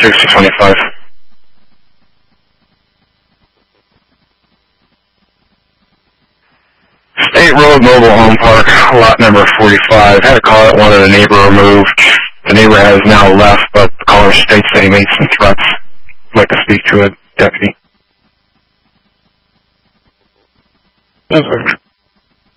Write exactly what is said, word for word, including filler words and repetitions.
sixty twenty-five. State Road Mobile Home Park, lot number forty-five. Had a call that wanted a neighbor removed. The neighbor has now left, but the caller states that he made some threats. I'd like to speak to a deputy. Yes, sir.